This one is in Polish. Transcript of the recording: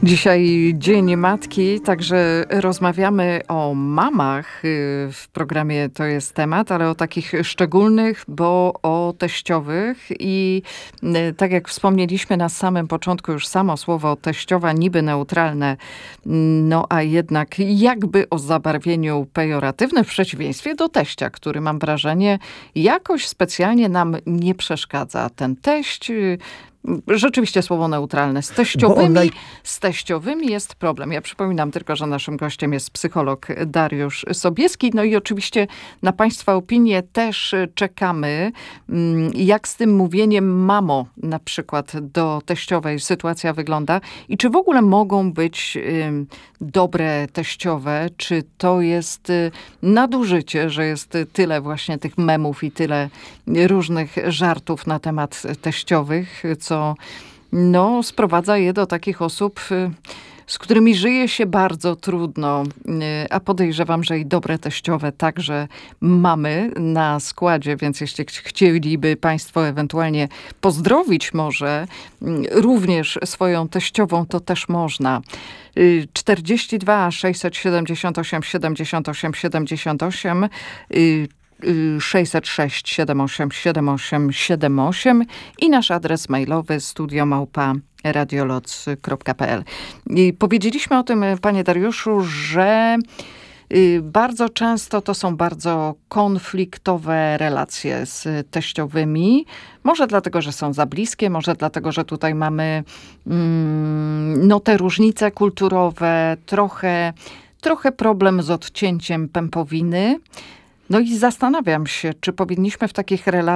Dzisiaj Dzień Matki, także rozmawiamy o mamach w programie To jest temat, ale o takich szczególnych, bo o teściowych i tak jak wspomnieliśmy na samym początku, już samo słowo teściowa niby neutralne, no a jednak jakby o zabarwieniu pejoratywnym w przeciwieństwie do teścia, który mam wrażenie jakoś specjalnie nam nie przeszkadza. Ten teść... Rzeczywiście słowo neutralne. Z teściowymi jest problem. Ja przypominam tylko, że naszym gościem jest psycholog Dariusz Sobieski. No i oczywiście na Państwa opinię też czekamy. Jak z tym mówieniem mamo na przykład do teściowej sytuacja wygląda i czy w ogóle mogą być dobre teściowe? Czy to jest nadużycie, że jest tyle właśnie tych memów i tyle różnych żartów na temat teściowych, co sprowadza je do takich osób, z którymi żyje się bardzo trudno, a podejrzewam, że i dobre teściowe także mamy na składzie, więc jeśli chcieliby Państwo ewentualnie pozdrowić może również swoją teściową, to też można. 42 678 78 78 606 78 78 78 i nasz adres mailowy studio@radioloc.pl. Powiedzieliśmy o tym, panie Dariuszu, że bardzo często to są bardzo konfliktowe relacje z teściowymi. Może dlatego, że są za bliskie, może dlatego, że tutaj mamy te różnice kulturowe, trochę problem z odcięciem pępowiny. No i zastanawiam się, czy powinniśmy w takich relacjach